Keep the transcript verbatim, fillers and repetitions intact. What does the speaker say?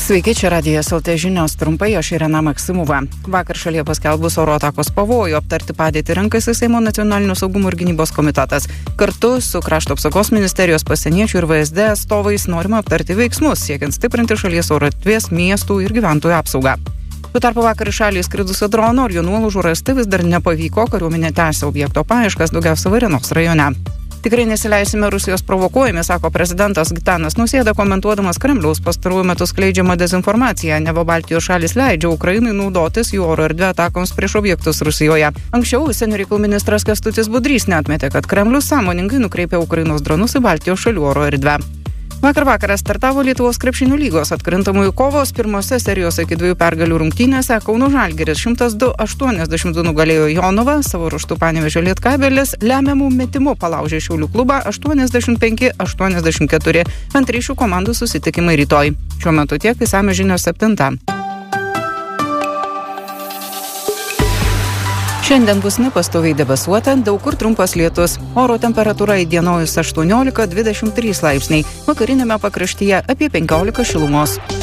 Sveiki, čia Radijas L T žinios, trumpai aš Irena Maksimova. Vakar šalyje paskelbus oro atakos pavojų aptarti padėtį renkasi Seimo nacionalinio saugumo ir gynybos komitetas. Kartu su Krašto apsaugos ministerijos, pasieniečių ir V S D atstovais norima aptarti veiksmus, siekiant stiprinti šalies oro erdvės, miestų ir gyventojų apsaugą. Tuo tarpu vakar į šalį skridusio drono ir jo nuolaužų rasti vis dar nepavyko, kariuomenė tęsia objekto paieškas daugiausia Varėnos rajone. Tikrai nesileisime Rusijos provokuojami, sako prezidentas Gitanas Nausėda, komentuodamas Kremliaus pastarųjų metų skleidžiamą dezinformaciją, neva Baltijos šalis leidžia Ukrainai naudotis jų oro erdvę atakoms prieš objektus Rusijoje. Anksčiau užsienio reikalų ministras Kęstutis Budrys neatmetė, kad Kremlius sąmoningai nukreipė Ukrainos dronus į Baltijos šalių oro erdvę. Vakar vakarą startavo Lietuvos krepšinio lygos atkrintamųjų kovos. Pirmose serijos iki dviejų pergalių rungtynėse Kauno Žalgiris šimtas du aštuoniasdešimt du nugalėjo Jonavą, savo ruožtu Panevėžio Lietkabelis lemiamų metimų palaužė Šiaulių klubą aštuoniasdešimt penki aštuoniasdešimt keturi. Antri šių komandų susitikimai rytoj. Šiuo metu tiek, išsamios žinios septintą. Šiandien bus nepastoviai debesuota, daug kur trumpas lietus. Oro temperatūra įdienojus aštuoniolika dvidešimt trys laipsniai, vakariniame pakraštyje apie penkiolika šilumos.